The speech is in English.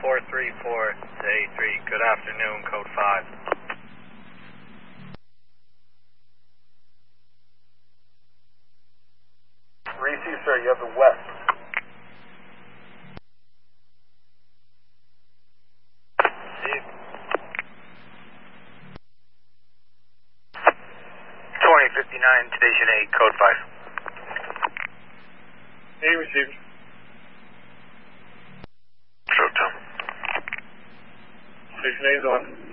434 to A3. Good afternoon, code 5. Receive, sir, you have the west. Receive. 2059, Station 8, code 5. A received. Short term. Station 8 is on.